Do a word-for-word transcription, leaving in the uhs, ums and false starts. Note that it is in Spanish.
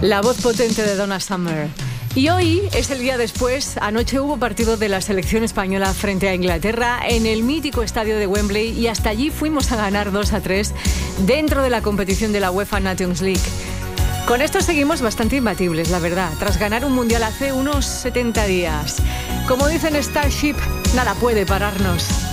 La voz potente de Donna Summer. Y hoy es el día después. Anoche hubo partido de la selección española frente a Inglaterra en el mítico estadio de Wembley y hasta allí fuimos a ganar dos a tres dentro de la competición de la UEFA Nations League. Con esto seguimos bastante imbatibles, la verdad, tras ganar un mundial hace unos setenta días. Como dicen Starship, nada puede pararnos.